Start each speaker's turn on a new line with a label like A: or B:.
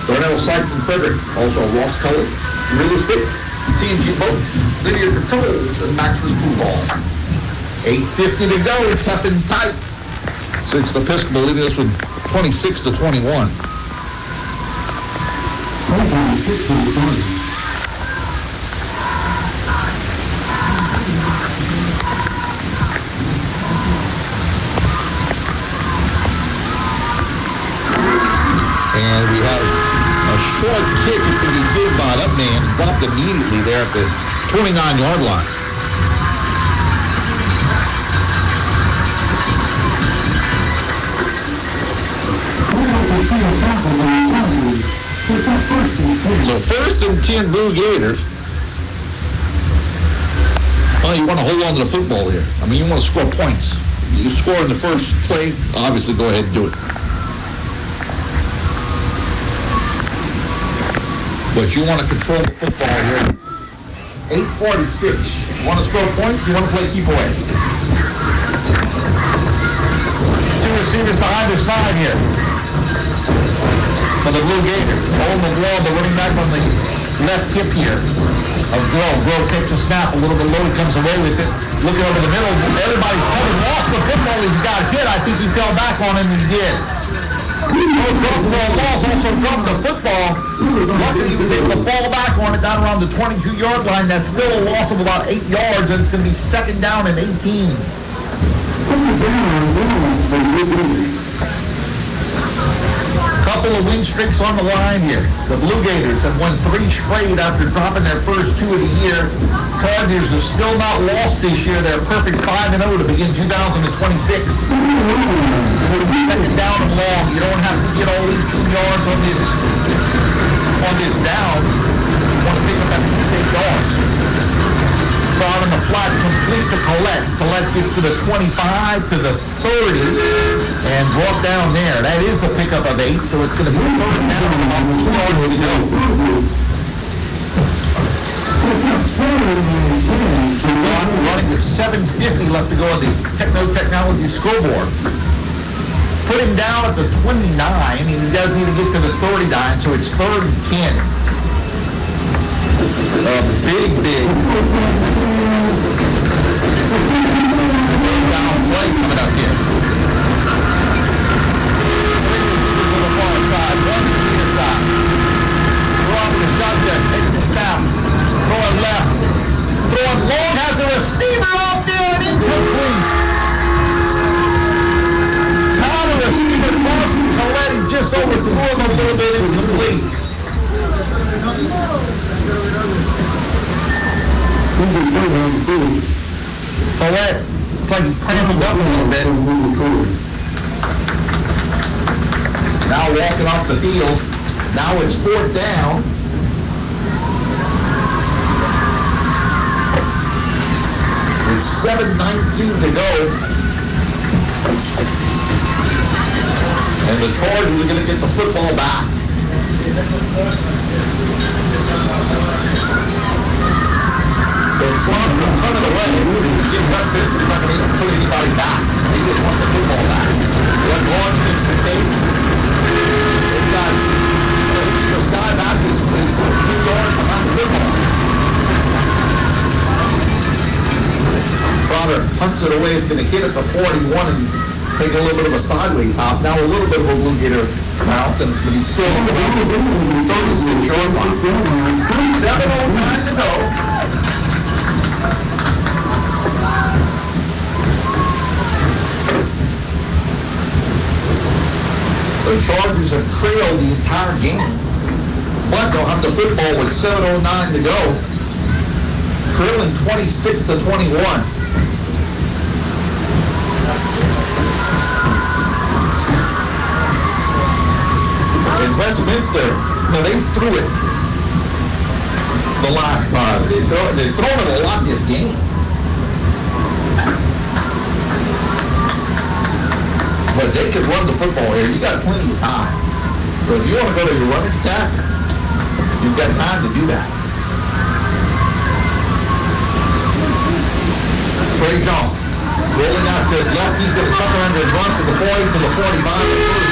A: Darnell Sykes and Frederick, also Ross Cullen, Real Estate, TNG Boats, Linear Controls, and Max's Pool Ball. 8:50 to go, tough and tight. Sixth Episcopal leading us with 26-21. And we have a short kick. It's going to be good by that man. Dropped immediately there at the 29-yard line. So 1st and 10 Blue Gators. Well, you want to hold on to the football here. I mean, you want to score points. You score in the first play, obviously go ahead and do it. But you want to control the football here. 8:46. You want to score points? You want to play keep away. Two receivers behind their side here for the Blue Gators. Owen McGraw, the running back on the left hip here of Groh. Groh takes a snap a little bit low. He comes away with it. Looking over the middle. Everybody's covered. Lost the football. He's got hit. I think he fell back on him, and he did. Laws also dropped the football. Luckily, he was able to fall back on it down around the 22-yard line. That's still a loss of about 8 yards, and it's going to be 2nd down and 18. Couple of win streaks on the line here. The Blue Gators have won 3 straight after dropping their first 2 of the year. Chargers have still not lost this year. They're perfect 5-0 to begin 2026. 2nd down and long. You don't have to get all 18 yards on this down. You want to pick up at least 8 yards. Throw on the flat, complete to Collette. Collette gets to the 25, to the 30, and brought down there. That is a pickup of 8, so it's going to be 3rd down and about 2 yards to go. Running with 7:50 left to go on the Technology scoreboard. Put him down at the 29. He does need to get to the 39, so it's 3rd and 10. A big down play coming up here. 3 receivers on the far side, 1 on the near side. Throw out the shotgun, takes a snap, throwing left, throwing long, has a receiver out there and incomplete. Counter receiver Carson Coletti just overthrew him a little bit, incomplete. Collette, looks like he crampled up a little bit. Now walking off the field. Now it's 4th down. With 7:19 to go. And the Chargers are going to get the football back. So Trump will turn it away. Westminster's not going to put anybody back. They just want the football back. What Lawrence gets the tape. They've got this guy back is 2 yards behind the football. Trotter punts it away. It's going to hit at the 41 and take a little bit of a sideways hop. Now a little bit of a Blue Gator bounce, and it's going to be killed around the 36-yard line. 7:09 to go. The Chargers have trailed the entire game, but they'll have the football with 7:09 to go, trailing 26-21. In Westminster, they threw it the last time. They've thrown it a lot this game. But they could run the football here. You got plenty of time. So if you want to go to your running attack, you've got time to do that. Trey Jean rolling out to his left. He's going to tuck under and run to the 40, to the 45, the first